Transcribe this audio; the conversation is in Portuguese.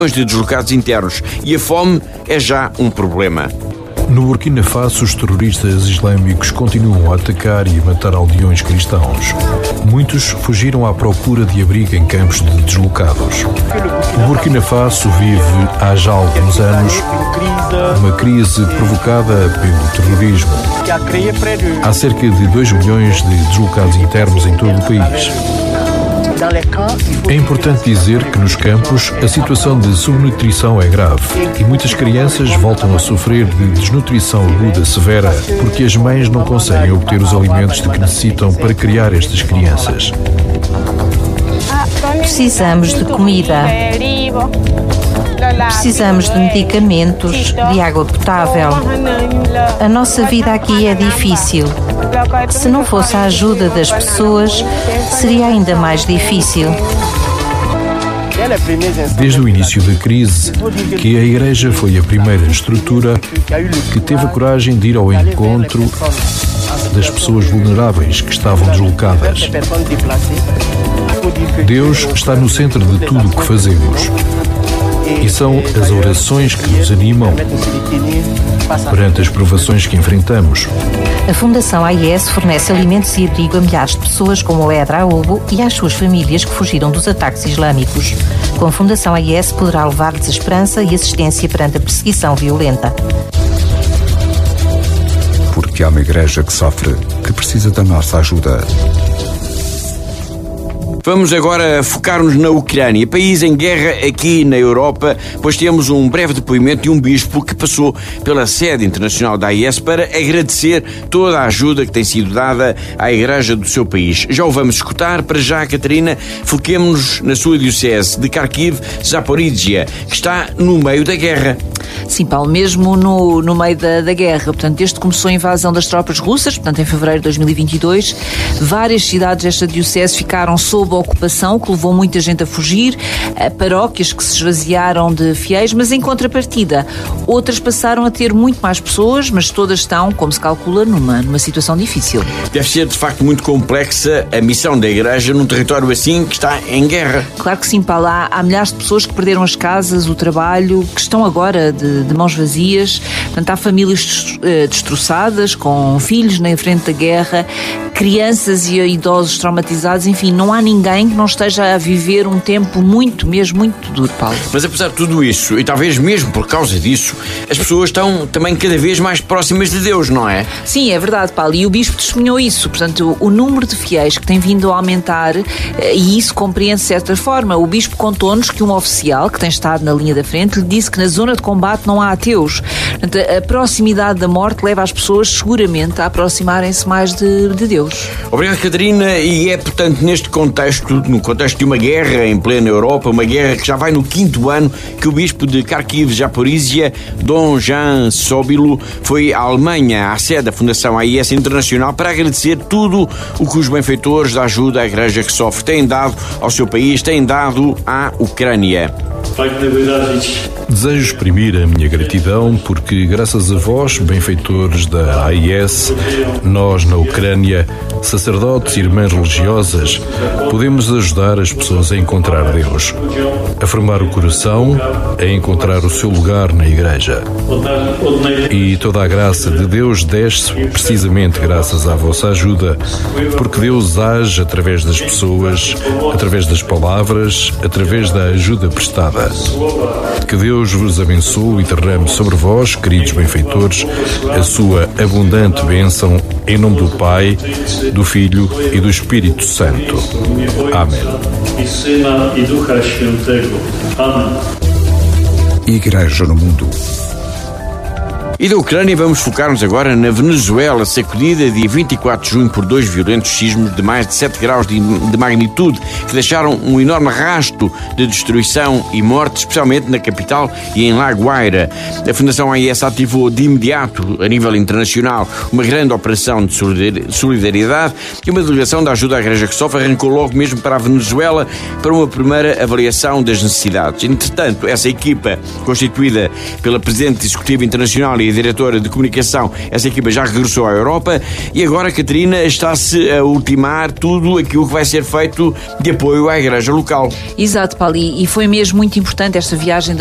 de deslocados internos e a fome é já um problema. No Burkina Faso, os terroristas islâmicos continuam a atacar e a matar aldeões cristãos. Muitos fugiram à procura de abrigo em campos de deslocados. O Burkina Faso vive há já alguns anos uma crise provocada pelo terrorismo. Há cerca de 2 milhões de deslocados internos em todo o país. É importante dizer que nos campos a situação de subnutrição é grave e muitas crianças voltam a sofrer de desnutrição aguda severa porque as mães não conseguem obter os alimentos de que necessitam para criar estas crianças. Precisamos de comida. Precisamos de medicamentos, de água potável. A nossa vida aqui é difícil. Se não fosse a ajuda das pessoas, seria ainda mais difícil. Desde o início da crise, que a Igreja foi a primeira estrutura que teve a coragem de ir ao encontro das pessoas vulneráveis que estavam deslocadas. Deus está no centro de tudo o que fazemos. E são as orações que nos animam perante as provações que enfrentamos. A Fundação AIS fornece alimentos e abrigo a milhares de pessoas como o Edra Aobo e às suas famílias que fugiram dos ataques islâmicos. Com a Fundação AIS poderá levar-lhes a esperança e assistência perante a perseguição violenta. Porque há uma igreja que sofre, que precisa da nossa ajuda. Vamos agora focar-nos na Ucrânia, país em guerra aqui na Europa, pois temos um breve depoimento de um bispo que passou pela sede internacional da AIS para agradecer toda a ajuda que tem sido dada à igreja do seu país. Já o vamos escutar. Para já, Catarina, foquemos-nos na sua diocese de Kharkiv, Zaporizhia, que está no meio da guerra. Sim, Paulo, mesmo no meio da guerra. Portanto, desde que começou a invasão das tropas russas, portanto, em fevereiro de 2022, várias cidades desta diocese ficaram sob a ocupação, que levou muita gente a fugir, paróquias que se esvaziaram de fiéis, mas em contrapartida, outras passaram a ter muito mais pessoas, mas todas estão, como se calcula, numa situação difícil. Deve ser, de facto, muito complexa a missão da Igreja num território assim que está em guerra. Claro que sim, Paulo. Há milhares de pessoas que perderam as casas, o trabalho, que estão agora de mãos vazias. Portanto, há famílias destroçadas, com filhos na frente da guerra, crianças e idosos traumatizados. Enfim, não há ninguém que não esteja a viver um tempo muito duro, Paulo. Mas apesar de tudo isso, e talvez mesmo por causa disso, as pessoas estão também cada vez mais próximas de Deus, não é? Sim, é verdade, Paulo, e o bispo testemunhou isso. Portanto, o número de fiéis que tem vindo a aumentar, e isso compreende de certa forma. O bispo contou-nos que um oficial que tem estado na linha da frente lhe disse que na zona de combate não há ateus. Portanto, a proximidade da morte leva as pessoas seguramente a aproximarem-se mais de Deus. Obrigado, Catarina. E é, portanto, neste contexto, no contexto de uma guerra em plena Europa, uma guerra que já vai no 5º ano, que o bispo de Kharkiv, Zaporizhia, Dom Jan Sobilo, foi à Alemanha, à sede da Fundação AIS Internacional, para agradecer tudo o que os benfeitores da ajuda à igreja que sofre têm dado ao seu país, têm dado à Ucrânia. Desejo exprimir a minha gratidão porque, graças a vós, benfeitores da AIS, nós na Ucrânia, sacerdotes e irmãs religiosas, podemos ajudar as pessoas a encontrar Deus, a formar o coração, a encontrar o seu lugar na Igreja. E toda a graça de Deus desce precisamente graças à vossa ajuda, porque Deus age através das pessoas, através das palavras, através da ajuda prestada. Que Deus vos abençoe e derrame sobre vós, queridos benfeitores, a sua abundante bênção, em nome do Pai, do Filho e do Espírito Santo. Amém. Igreja no mundo. E da Ucrânia vamos focar-nos agora na Venezuela, sacudida dia 24 de junho por 2 violentos sismos de mais de 7 graus de magnitude, que deixaram um enorme rastro de destruição e morte, especialmente na capital e em La Guaira. A Fundação AIS ativou de imediato, a nível internacional, uma grande operação de solidariedade e uma delegação da ajuda à igreja que sofre arrancou logo mesmo para a Venezuela para uma primeira avaliação das necessidades. Entretanto, essa equipa, constituída pela Presidente Executiva Internacional e e diretora de comunicação, essa equipa já regressou à Europa e agora, Catarina, está-se a ultimar tudo aquilo que vai ser feito de apoio à igreja local. Exato, Paulo, e foi mesmo muito importante esta viagem